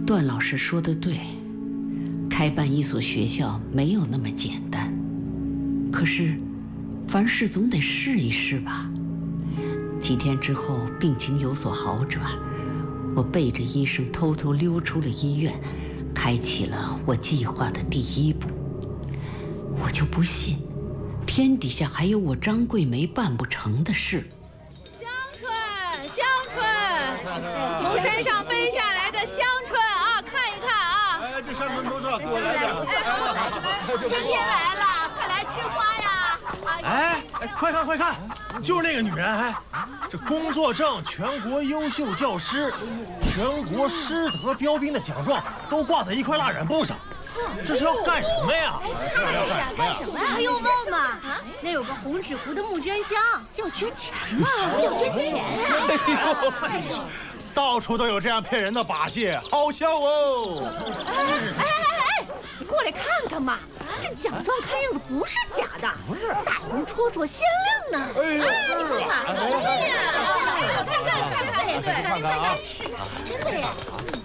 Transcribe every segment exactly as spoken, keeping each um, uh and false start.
段老师说的对，开办一所学校没有那么简单。可是，凡事总得试一试吧。几天之后，病情有所好转，我背着医生偷偷溜出了医院，开启了我计划的第一步。我就不信，天底下还有我张桂梅办不成的事。 香椿，香椿，从山上飞下来的香椿啊，看一看啊！ 哎，这香椿多少？给我来点。 春天来了，快来吃花呀！ 哎哎，快看快看，就是那个女人，哎，这工作证、全国优秀教师、全国师德标兵的奖状都挂在一块蜡染布上。这是要干什么呀？ 这是啊，干什么？这还用问吗？啊，那有个红纸糊的募捐箱，要捐钱吗？要捐钱呀！ 哎呦，到处都有这样骗人的把戏，好笑哦！ 哎哎哎哎，你过来看看嘛，这奖状看样子不是假的，大红戳戳，鲜亮呢。 哎呀， 你看嘛，对呀，看看看看，对，看看啊，是真的呀。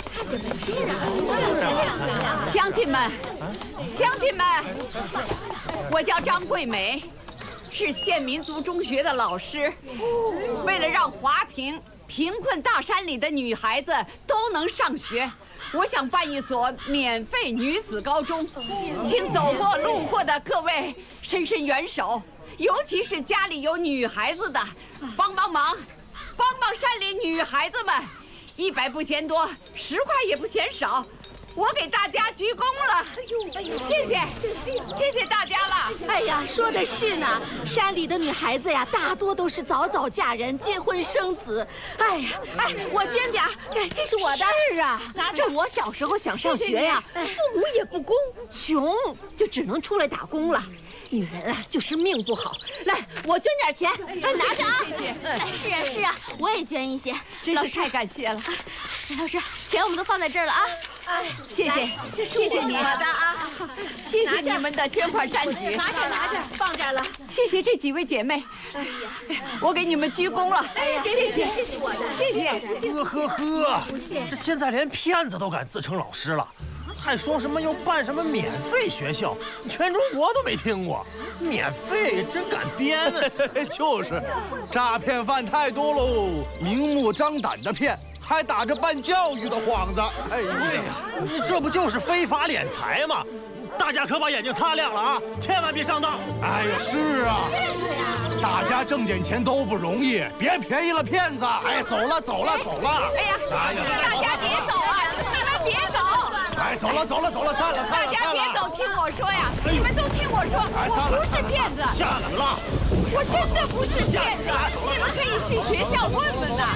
乡亲们，乡亲们，我叫张桂梅，是县民族中学的老师。为了让华坪贫困大山里的女孩子都能上学，我想办一所免费女子高中，请走过路过的各位伸伸援手，尤其是家里有女孩子的，帮帮忙，帮帮山里女孩子们。一百不嫌多，十块也不嫌少，我给大家鞠躬了。哎呦，哎呦，谢谢，谢谢大家了。 哎呀，说的是呢，山里的女孩子呀，大多都是早早嫁人、结婚生子。哎呀，哎，我捐点儿，哎，这是我的。 是啊， 这我小时候想上学呀，父母也不供，穷就只能出来打工了。女人啊，就是命不好。来，我捐点钱，哎，拿着啊！ 谢谢。 哎，是啊是啊，我也捐一些。 真是太感谢了。 老师，钱我们都放在这儿了啊！ 哎，谢谢， 这是谢谢你我的啊！ 谢谢你们的捐款善举。 拿着拿着，放这儿了。 谢谢这几位姐妹。哎呀，我给你们鞠躬了。哎呀，谢谢， 这是我的， 谢谢。 呵呵呵，这现在连骗子都敢自称老师了。还说什么要办什么免费学校，全中国都没听过，免费真敢编啊！ 就是，诈骗犯太多喽，明目张胆的骗，还打着办教育的幌子。哎呀，你这不就是非法敛财吗？大家可把眼睛擦亮了啊，千万别上当！ 哎呀，是啊，大家挣点钱都不容易，别便宜了骗子。哎，走了走了走了！ 哎呀，大家别走啊，你们别走！ 哎，走了走了走了，散了散了散了！ 大家别走，听我说呀，你们都听我说，我不是骗子， 下来了， 我真的不是骗子，你们可以去学校问问呐。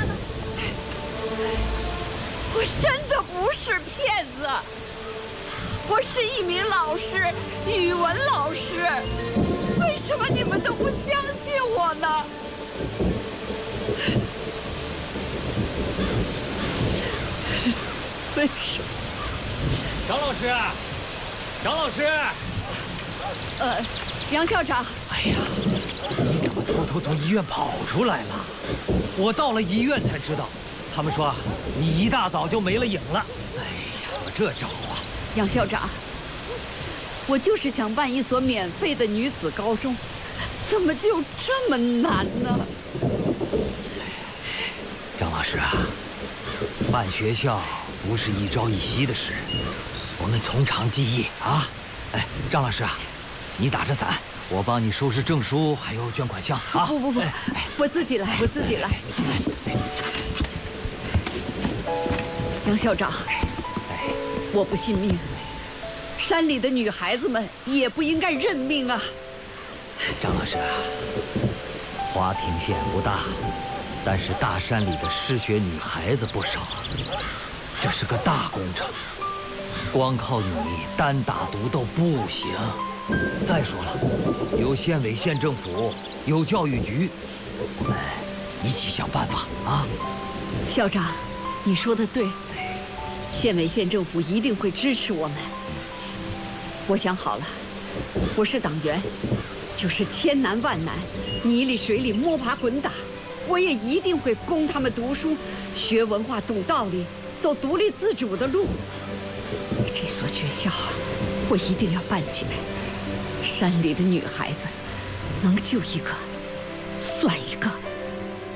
我真的不是骗子，我是一名老师，语文老师。为什么你们都不相信我呢？为什么？ 张老师，张老师， 呃，杨校长。 哎呀，你怎么偷偷从医院跑出来了？我到了医院才知道，他们说你一大早就没了影了。哎呀，我这找啊！ 杨校长，我就是想办一所免费的女子高中，怎么就这么难呢？ 张老师啊，办学校不是一朝一夕的事。我们从长计议啊！哎，张老师啊，你打着伞，我帮你收拾证书，还有捐款箱啊！ 不不不，我自己来，我自己来。杨校长，我不信命，山里的女孩子们也不应该认命啊！ 张老师啊，华坪县不大，但是大山里的失学女孩子不少，这是个大工程。光靠你单打独斗不行。再说了，有县委县政府，有教育局，我们一起想办法啊！ 校长，你说的对，县委县政府一定会支持我们。我想好了，我是党员，就是千难万难，泥里水里摸爬滚打，我也一定会供他们读书，学文化，懂道理， 走独立自主的路。这所学校，我一定要办起来。山里的女孩子，能救一个，算一个。